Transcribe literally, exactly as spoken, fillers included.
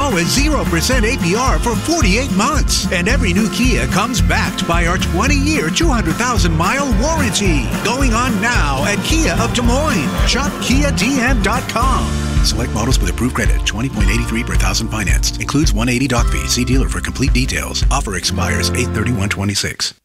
low as zero percent A P R for forty-eight months. And every new Kia comes backed by our twenty-year, two hundred thousand mile warranty. Going on now at Kia of Des Moines. Shop Kia D M dot com. Select models with approved credit. twenty point eight three per thousand financed. Includes one hundred eighty dollars doc fee. See dealer for complete details. Offer expires eight thirty-one twenty-six.